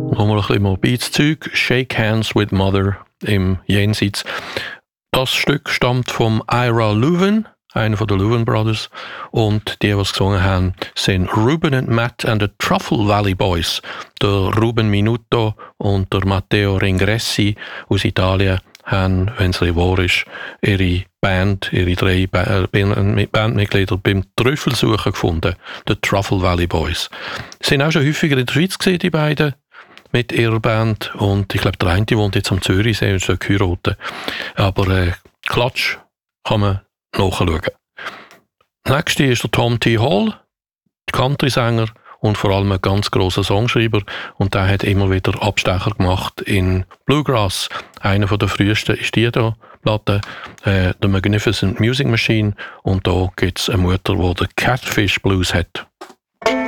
Nochmal ein bisschen morbides Zeug. Shake Hands with Mother im Jenseits. Das Stück stammt vom Ira Leuven, einer von den Leuven Brothers. Und die es gesungen haben, sind Ruben and Matt and the Truffle Valley Boys. Der Ruben Minuto und der Matteo Ringressi aus Italien haben, wenn es wahr ist, ihre drei Bandmitglieder beim Trüffelsuchen gefunden, die Truffle Valley Boys. Sie sind auch schon häufiger in der Schweiz gesehen, die beiden, mit ihrer Band. Und ich glaube, der eine wohnt jetzt am Zürichsee und soll heiraten. Aber Klatsch kann man nachschauen. Nächste ist der Tom T. Hall, Country-Sänger und vor allem ein ganz grosser Songschreiber. Und der hat immer wieder Abstecher gemacht in Bluegrass. Einer der frühesten ist die hier, Platte, The Magnificent Music Machine. Und da gibt es eine Mutter, die den Catfish Blues hat.